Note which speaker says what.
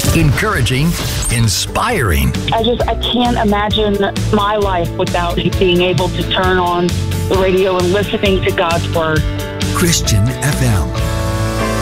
Speaker 1: Encouraging, inspiring.
Speaker 2: I can't imagine my life without being able to turn on the radio and listening to God's Word.
Speaker 1: Christian FM.